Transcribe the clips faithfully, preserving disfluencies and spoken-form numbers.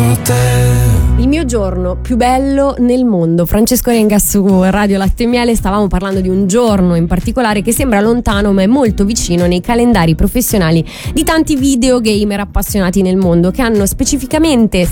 con te. Il mio giorno più bello nel mondo. Francesco Renga su Radio Latte e Miele. Stavamo parlando di un giorno in particolare che sembra lontano ma è molto vicino nei calendari professionali di tanti videogamer appassionati nel mondo che hanno specificamente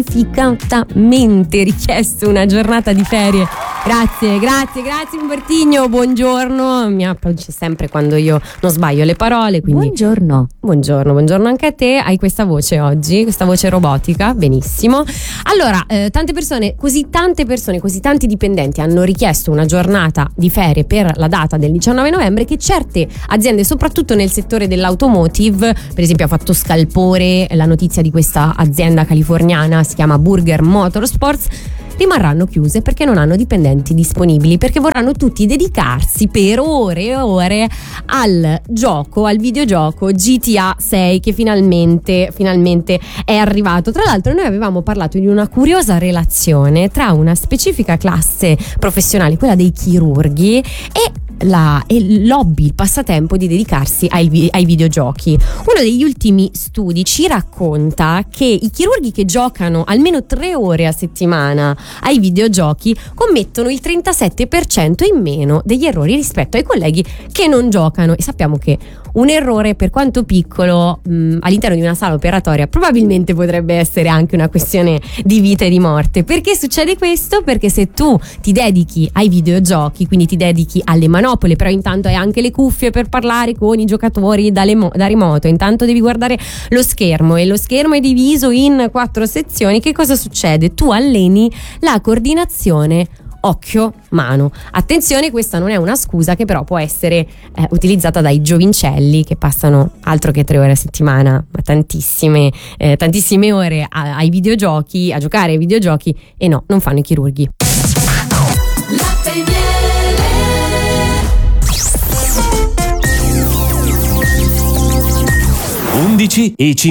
specificatamente richiesto una giornata di ferie. Grazie, grazie, grazie Umbertigno, buongiorno. Mi applaudisce sempre quando io non sbaglio le parole, quindi buongiorno. Buongiorno, buongiorno anche a te. Hai questa voce oggi, questa voce robotica, benissimo. Allora, eh, tante persone, così tante persone, così tanti dipendenti hanno richiesto una giornata di ferie per la data del diciannove novembre che certe aziende, soprattutto nel settore dell'automotive, per esempio ha fatto scalpore la notizia di questa azienda californiana, si chiama Burger Motorsports, rimarranno chiuse perché non hanno dipendenti disponibili, perché vorranno tutti dedicarsi per ore e ore al gioco, al videogioco G T A sei che finalmente, finalmente è arrivato. Tra l'altro noi avevamo parlato di una curiosa relazione tra una specifica classe professionale, quella dei chirurghi, e La, e l'hobby, il passatempo di dedicarsi ai, ai videogiochi. Uno degli ultimi studi ci racconta che i chirurghi che giocano almeno tre ore a settimana ai videogiochi commettono il trentasette per cento in meno degli errori rispetto ai colleghi che non giocano, e sappiamo che un errore, per quanto piccolo, mh, all'interno di una sala operatoria probabilmente potrebbe essere anche una questione di vita e di morte. Perché succede questo? Perché se tu ti dedichi ai videogiochi, quindi ti dedichi alle manopole, però intanto hai anche le cuffie per parlare con i giocatori da, mo- da remoto, intanto devi guardare lo schermo e lo schermo è diviso in quattro sezioni, che cosa succede? Tu alleni la coordinazione occhio-mano. Attenzione, questa non è una scusa che però può essere eh, utilizzata dai giovincelli che passano altro che tre ore a settimana, ma tantissime, eh, tantissime ore a, ai videogiochi, a giocare ai videogiochi, e no, non fanno i chirurghi. undici e